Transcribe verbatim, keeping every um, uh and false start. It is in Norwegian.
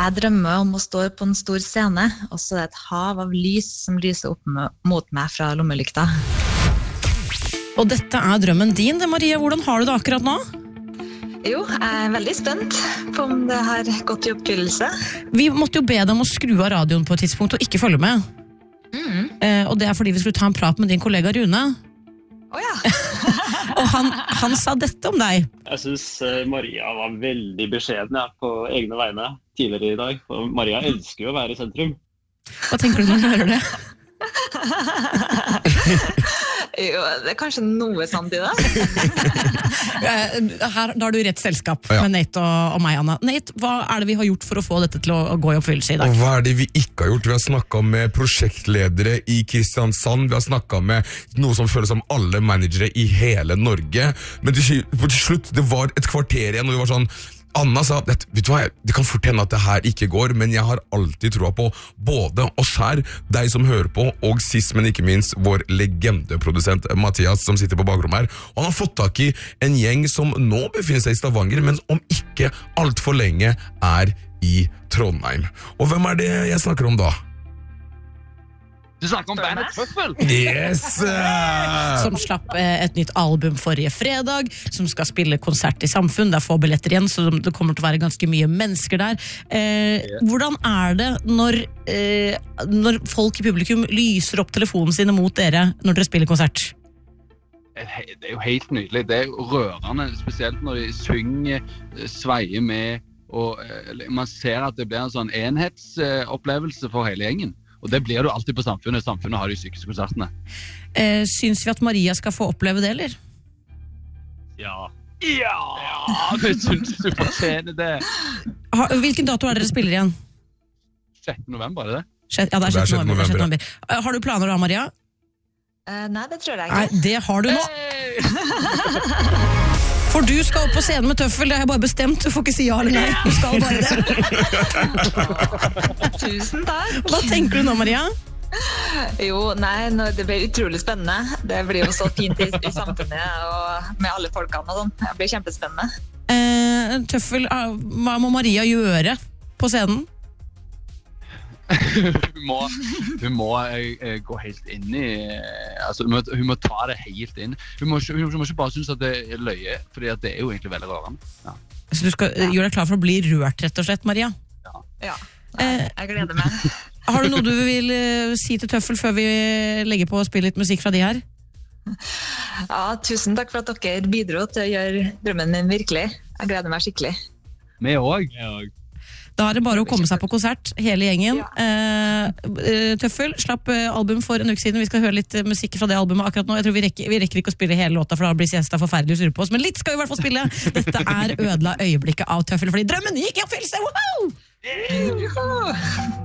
Jeg drømmer om å stå på en stor scene, og så er det et hav av lys som lyser opp mot meg fra lommelykta. Og dette er drømmen din, det, Maria. Hvordan har du det akkurat nå? Jo, jeg er veldig spent på om det har gått i oppfyllelse. Vi måtte jo be deg om å skru av radioen på et tidspunkt og ikke følge med. Mm. Eh, og det er fordi vi skulle ta en prat med din kollega Rune. Å ja. Og han, han sa dette om deg. Jeg synes Maria var veldig beskjeden ja, på egne vegne tidligere i dag. Og Maria elsker jo å være i sentrum. Hva tenker du når du hører det? Jo, det er kanskje noe sant i det. Her, da har du rett selskap ja. med Nate og, og meg, Anna. Nate, hva er det vi har gjort for å få dette til å, å gå i oppfyllelse i dag? Og hva er det vi ikke har gjort? Vi har snakket med prosjektledere i Kristiansand, vi har snakket med noe som føles som alle managere i hele Norge, men til, til slutt, det var et kvarter igjen, og vi var sånn, Anna sa, vet du hva, det kan fort hende at det her ikke går, men jeg har alltid troa på både oss her, deg som hører på, og sist, men ikke minst, vår legendeprodusent Mathias, som sitter på bakrommet her. Og han har fått tak i en gjeng som nå befinner seg i Stavanger, men om ikke alt for lenge er i Trondheim. Og hvem er det jeg snakker om da? Du snakker om bandet Tøffel? Yes! Som slapp et nytt album forrige fredag, som skal spille konsert i Samfunn. Det er få billetter igjen, så det kommer til å være ganske mye mennesker der. Eh, hvordan er det når, eh, når folk i publikum lyser opp telefonen sine mot dere når dere spiller konsert? Det er jo helt nydelig. Det er jo rørende, spesielt når de synger, sveier med, og man ser at det blir en sånn enhetsopplevelse for hele gjengen. Og det blir det jo alltid på Samfunnet. Samfunnet har de sykeste konsertene. Eh, syns vi at Maria skal få oppleve det, eller? Ja. Ja! Det syns du fortjener det. Ha, hvilken dato er dere spiller igjen? sjette november, er det det? Sjette, ja, det er sjette november. Det er sjette november. Uh, har du planer da, Maria? Uh, nei, det tror jeg ikke. Nei, det har du nå. Hey! For du skal opp på scenen med Tøffel, det har jeg bare bestemt. Du får ikke si ja eller nei, du skal bare det. Tusen takk. Hva tenker du nå, Maria? Jo, nei, det blir utrolig spennende. Det blir jo så fint i, i samfunnet og med alle folkene og sånn. Det blir kjempespennende. Eh, Tøffel, hva må Maria gjøre på scenen? hun må, hun må uh, gå helt inn i uh, altså, hun, må, hun må ta det helt inn. Hun må, hun, hun må ikke bare synes at det er løye, fordi at det er jo egentlig veldig rørende. Ja. Så du skal uh, gjøre deg klar for å bli rørt, rett og slett, Maria? Ja. Ja, jeg, jeg gleder meg. Har du noe du vil uh, si til Tøffel før vi legger på og spiller litt musikk fra de her? Ja, tusen takk for at dere bidro til å gjøre drømmen min virkelig. Jeg gleder meg skikkelig. Vi også. Da er det bare å komme seg på konsert, hele gjengen. Ja. Eh, Tøffel slapp album for en uke siden. Vi skal høre litt musikk fra det albumet akkurat nå. Jeg tror vi rekker, vi rekker ikke å spille hele låta, for da blir Siesta forferdelig sur på oss. Men litt skal vi i hvert fall spille. Dette er Ødela øyeblikket av Tøffel, fordi drømmen gikk i oppfyllelse! Wow! Yeah!